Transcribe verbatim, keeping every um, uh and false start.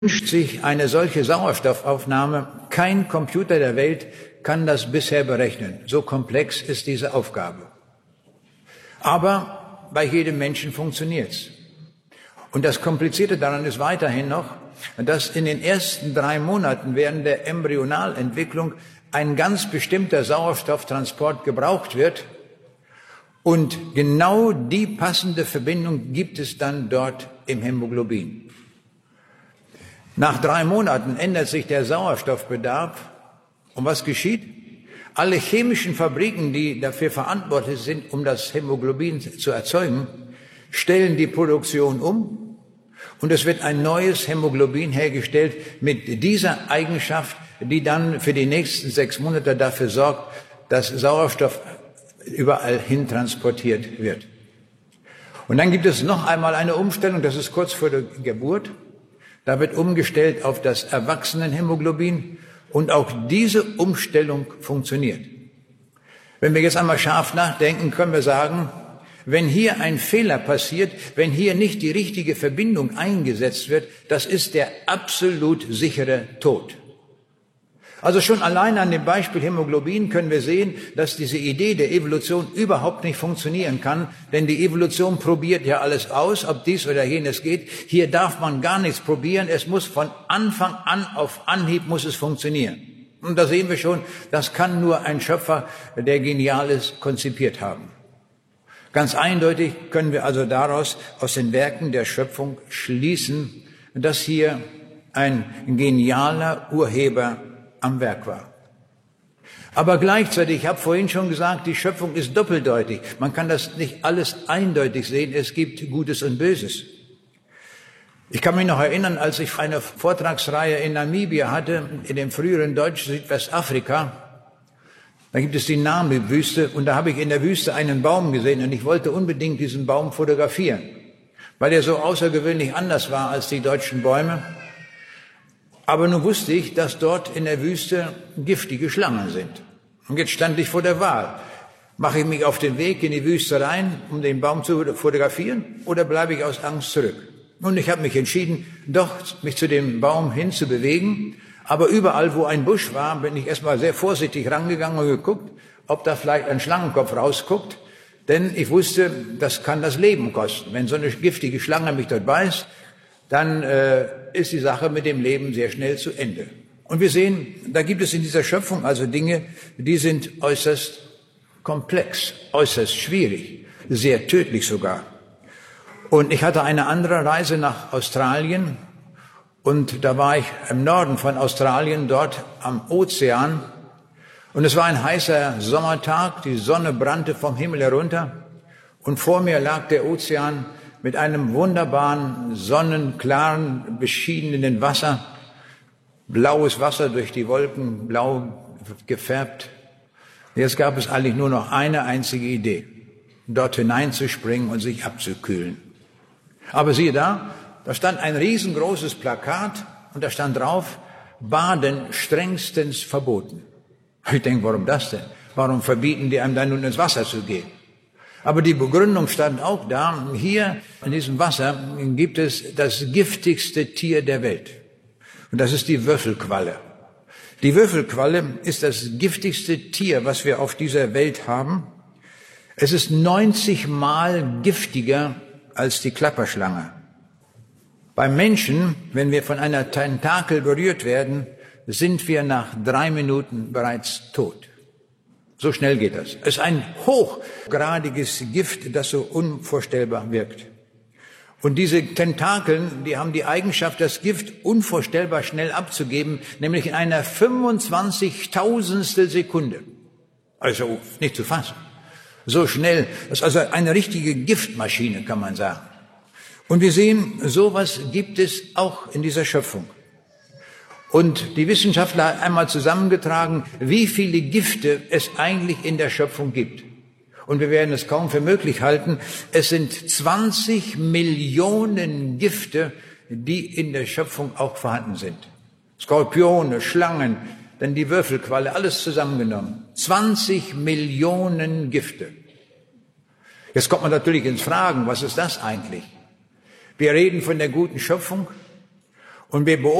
wünscht sich eine solche Sauerstoffaufnahme. Kein Computer der Welt kann das bisher berechnen. So komplex ist diese Aufgabe. Aber bei jedem Menschen funktioniert's. Und das Komplizierte daran ist weiterhin noch, dass in den ersten drei Monaten während der Embryonalentwicklung ein ganz bestimmter Sauerstofftransport gebraucht wird. Und genau die passende Verbindung gibt es dann dort im Hämoglobin. Nach drei Monaten ändert sich der Sauerstoffbedarf. Und was geschieht? Alle chemischen Fabriken, die dafür verantwortlich sind, um das Hämoglobin zu erzeugen, stellen die Produktion um. Und es wird ein neues Hämoglobin hergestellt mit dieser Eigenschaft, die dann für die nächsten sechs Monate dafür sorgt, dass Sauerstoff überall hin transportiert wird. Und dann gibt es noch einmal eine Umstellung, das ist kurz vor der Geburt. Da wird umgestellt auf das Erwachsenenhämoglobin und auch diese Umstellung funktioniert. Wenn wir jetzt einmal scharf nachdenken, können wir sagen, wenn hier ein Fehler passiert, wenn hier nicht die richtige Verbindung eingesetzt wird, das ist der absolut sichere Tod. Also schon allein an dem Beispiel Hämoglobin können wir sehen, dass diese Idee der Evolution überhaupt nicht funktionieren kann, denn die Evolution probiert ja alles aus, ob dies oder jenes geht. Hier darf man gar nichts probieren, es muss von Anfang an auf Anhieb muss es funktionieren. Und da sehen wir schon, das kann nur ein Schöpfer, der Geniales konzipiert haben. Ganz eindeutig können wir also daraus aus den Werken der Schöpfung schließen, dass hier ein genialer Urheber am Werk war. Aber gleichzeitig, ich habe vorhin schon gesagt, die Schöpfung ist doppeldeutig. Man kann das nicht alles eindeutig sehen. Es gibt Gutes und Böses. Ich kann mich noch erinnern, als ich eine Vortragsreihe in Namibia hatte, in dem früheren deutschen Südwestafrika. Da gibt es die Namib-Wüste und da habe ich in der Wüste einen Baum gesehen und ich wollte unbedingt diesen Baum fotografieren, weil er so außergewöhnlich anders war als die deutschen Bäume. Aber nun wusste ich, dass dort in der Wüste giftige Schlangen sind. Und jetzt stand ich vor der Wahl. Mache ich mich auf den Weg in die Wüste rein, um den Baum zu fotografieren, oder bleibe ich aus Angst zurück? Und ich habe mich entschieden, doch mich zu dem Baum hinzubewegen. Aber überall, wo ein Busch war, bin ich erstmal sehr vorsichtig rangegangen und geguckt, ob da vielleicht ein Schlangenkopf rausguckt. Denn ich wusste, das kann das Leben kosten. Wenn so eine giftige Schlange mich dort beißt, dann äh, ist die Sache mit dem Leben sehr schnell zu Ende. Und wir sehen, da gibt es in dieser Schöpfung also Dinge, die sind äußerst komplex, äußerst schwierig, sehr tödlich sogar. Und ich hatte eine andere Reise nach Australien und da war ich im Norden von Australien, dort am Ozean. Und es war ein heißer Sommertag, die Sonne brannte vom Himmel herunter und vor mir lag der Ozean mit einem wunderbaren, sonnenklaren, beschienenen Wasser, blaues Wasser durch die Wolken, blau gefärbt. Jetzt gab es eigentlich nur noch eine einzige Idee, dort hineinzuspringen und sich abzukühlen. Aber siehe da, da stand ein riesengroßes Plakat und da stand drauf, Baden strengstens verboten. Ich denke, warum das denn? Warum verbieten die einem dann nun ins Wasser zu gehen? Aber die Begründung stand auch da, hier in diesem Wasser gibt es das giftigste Tier der Welt. Und das ist die Würfelqualle. Die Würfelqualle ist das giftigste Tier, was wir auf dieser Welt haben. Es ist neunzig Mal giftiger als die Klapperschlange. Beim Menschen, wenn wir von einer Tentakel berührt werden, sind wir nach drei Minuten bereits tot. So schnell geht das. Es ist ein hochgradiges Gift, das so unvorstellbar wirkt. Und diese Tentakeln, die haben die Eigenschaft, das Gift unvorstellbar schnell abzugeben, nämlich in einer fünfundzwanzigtausendstel Sekunde. Also nicht zu fassen. So schnell. Das ist also eine richtige Giftmaschine, kann man sagen. Und wir sehen, sowas gibt es auch in dieser Schöpfung. Und die Wissenschaftler haben einmal zusammengetragen, wie viele Gifte es eigentlich in der Schöpfung gibt. Und wir werden es kaum für möglich halten. Es sind zwanzig Millionen Gifte, die in der Schöpfung auch vorhanden sind. Skorpione, Schlangen, dann die Würfelqualle, alles zusammengenommen. zwanzig Millionen Gifte. Jetzt kommt man natürlich ins Fragen, was ist das eigentlich? Wir reden von der guten Schöpfung. Und wir